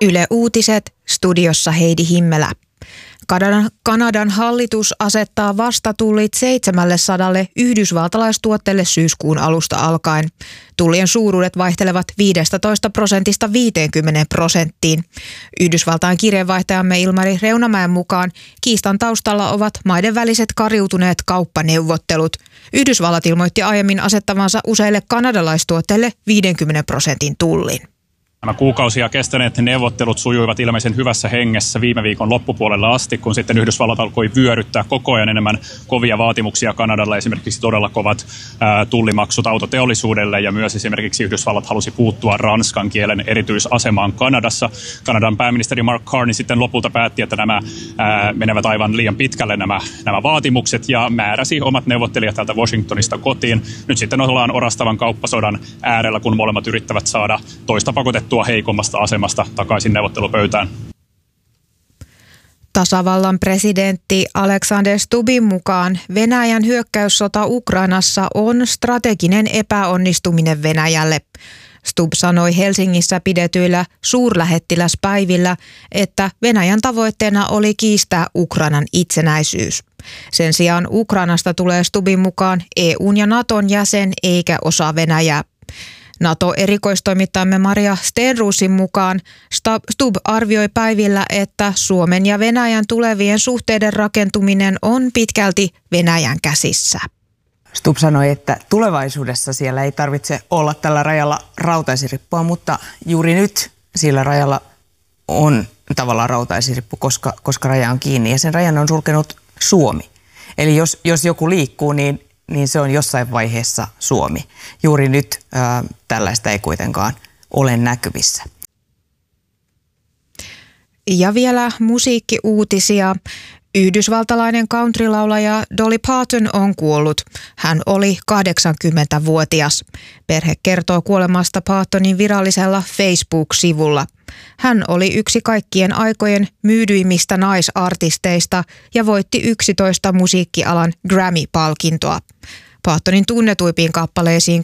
Yle Uutiset, studiossa Heidi Himmelä. Kanadan hallitus asettaa vastatullit 700 yhdysvaltalaistuotteelle syyskuun alusta alkaen. Tullien suuruudet vaihtelevat 15% 50%. Yhdysvaltain kirjeenvaihtajamme Ilmari Reunamäen mukaan kiistan taustalla ovat maiden väliset kariutuneet kauppaneuvottelut. Yhdysvallat ilmoitti aiemmin asettavansa useille kanadalaistuotteille 50% tullin. Nämä kuukausia kestäneet neuvottelut sujuivat ilmeisen hyvässä hengessä viime viikon loppupuolella asti, kun sitten Yhdysvallat alkoi vyöryttää koko ajan enemmän kovia vaatimuksia Kanadalle, esimerkiksi todella kovat tullimaksut autoteollisuudelle, ja myös esimerkiksi Yhdysvallat halusi puuttua ranskan kielen erityisasemaan Kanadassa. Kanadan pääministeri Mark Carney sitten lopulta päätti, että nämä menevät aivan liian pitkälle nämä vaatimukset, ja määräsi omat neuvottelijat täältä Washingtonista kotiin. Nyt sitten ollaan orastavan kauppasodan äärellä, kun molemmat yrittävät saada toista pakotettua heikommasta asemasta takaisin neuvottelupöytään. Tasavallan presidentti Alexander Stubbin mukaan Venäjän hyökkäyssota Ukrainassa on strateginen epäonnistuminen Venäjälle. Stubb sanoi Helsingissä pidetyillä suurlähettiläspäivillä, että Venäjän tavoitteena oli kiistää Ukrainan itsenäisyys. Sen sijaan Ukrainasta tulee Stubbin mukaan EU:n ja Naton jäsen eikä osa Venäjää. NATO-erikoistoimittajamme Maria Stenruusin mukaan Stubb arvioi päivillä, että Suomen ja Venäjän tulevien suhteiden rakentuminen on pitkälti Venäjän käsissä. Stubb sanoi, että tulevaisuudessa siellä ei tarvitse olla tällä rajalla rautaisirippua, mutta juuri nyt sillä rajalla on tavallaan rautaisirippu, koska raja on kiinni ja sen rajan on sulkenut Suomi. Eli jos joku liikkuu, niin se on jossain vaiheessa Suomi. Juuri nyt tällaista ei kuitenkaan ole näkyvissä. Ja vielä musiikkiuutisia. Yhdysvaltalainen countrylaulaja Dolly Parton on kuollut. Hän oli 80-vuotias. Perhe kertoo kuolemasta Partonin virallisella Facebook-sivulla. Hän oli yksi kaikkien aikojen myydyimmistä naisartisteista ja voitti 11 musiikkialan Grammy-palkintoa. Partonin tunnetuimpiin kappaleisiin